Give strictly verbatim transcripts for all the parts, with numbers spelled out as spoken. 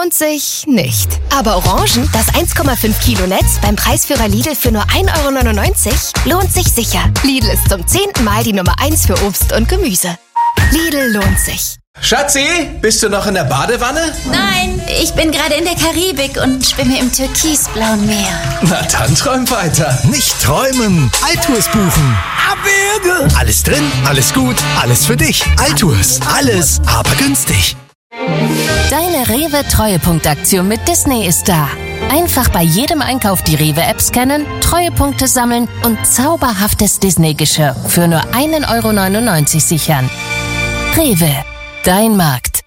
lohnt sich nicht. Aber Orangen, das eins Komma fünf Kilo Netz beim Preisführer Lidl für nur ein Euro neunundneunzig, lohnt sich sicher. Lidl ist zum zehnten Mal die Nummer eins für Obst und Gemüse. Lidl lohnt sich. Schatzi, bist du noch in der Badewanne? Nein, ich bin gerade in der Karibik und schwimme im türkisblauen Meer. Na dann träum weiter. Nicht träumen, Altours buchen. Abwürge. Alles drin, alles gut, alles für dich. Altours, alles, aber günstig. Deine Rewe-Treuepunktaktion mit Disney ist da. Einfach bei jedem Einkauf die Rewe-App scannen, Treuepunkte sammeln und zauberhaftes Disney-Geschirr für nur ein Euro neunundneunzig sichern. Rewe, dein Markt.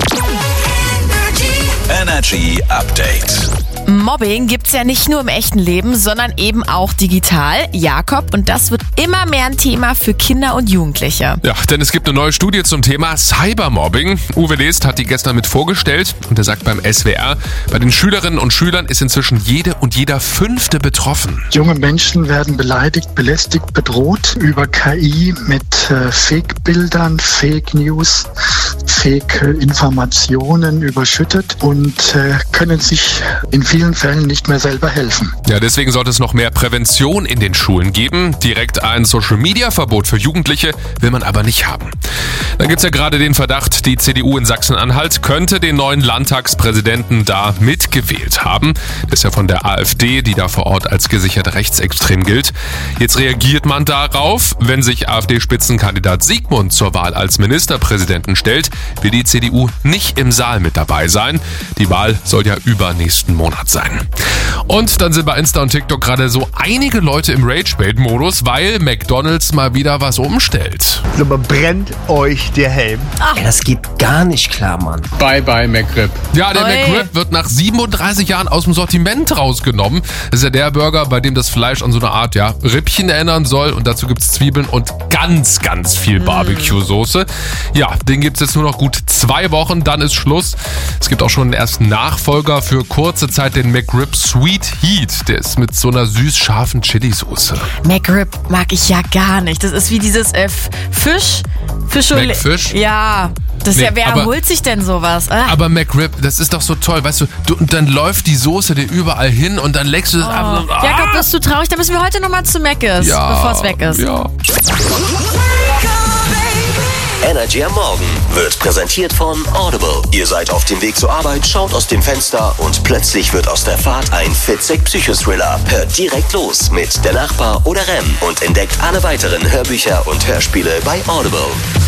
Energy Update. Mobbing gibt's ja nicht nur im echten Leben, sondern eben auch digital. Jakob, und das wird immer mehr ein Thema für Kinder und Jugendliche. Ja, denn es gibt eine neue Studie zum Thema Cybermobbing. Uwe Lest hat die gestern mit vorgestellt und er sagt beim S W R, bei den Schülerinnen und Schülern ist inzwischen jede und jeder Fünfte betroffen. Junge Menschen werden beleidigt, belästigt, bedroht über K I mit äh, Fake-Bildern, Fake News, Fake-Informationen überschüttet und äh, können sich in vielen Fällen nicht mehr selber helfen. Ja, deswegen sollte es noch mehr Prävention in den Schulen geben. Direkt ein Social-Media-Verbot für Jugendliche will man aber nicht haben. Dann gibt's ja gerade den Verdacht, die C D U in Sachsen-Anhalt könnte den neuen Landtagspräsidenten da mitgewählt haben. Das ist ja von der AfD, die da vor Ort als gesichert rechtsextrem gilt. Jetzt reagiert man darauf. Wenn sich AfD-Spitzenkandidat Sigmund zur Wahl als Ministerpräsidenten stellt, will die C D U nicht im Saal mit dabei sein. Die Wahl soll ja übernächsten Monat sein. Und dann sind bei Insta und TikTok gerade so einige Leute im Rage-Bait-Modus, weil McDonald's mal wieder was umstellt. Aber brennt euch der Helm? Ey, das geht gar nicht klar, Mann. Bye bye McRib. Ja, der Oi. McRib wird nach siebenunddreißig Jahren aus dem Sortiment rausgenommen. Das ist ja der Burger, bei dem das Fleisch an so eine Art, ja, Rippchen erinnern soll. Und dazu gibt's Zwiebeln und ganz, ganz viel Barbecue-Soße. Ja, den gibt's jetzt nur noch gut zwei Wochen, dann ist Schluss. Es gibt auch schon einen ersten Nachfolger für kurze Zeit, den McRib Sweet Heat. Der ist mit so einer süß-scharfen Chili-Soße. McRib mag ich ja gar nicht. Das ist wie dieses äh, F- Fisch. Fisch und McFish? Ja. Das ist Nee, ja, wer aber- holt sich denn sowas? Ah. Aber McRib, das ist doch so toll, weißt du, du und dann läuft die Soße dir überall hin und dann leckst du das ab. Oh. Jakob, bist du traurig? Da müssen wir heute nochmal zu Mc's, Ja, bevor es weg ist. Ja. Energy am Morgen wird präsentiert von Audible. Ihr seid auf dem Weg zur Arbeit, schaut aus dem Fenster und plötzlich wird aus der Fahrt ein fitzig Psychothriller. Hört direkt los mit Der Nachbar oder Rem und entdeckt alle weiteren Hörbücher und Hörspiele bei Audible.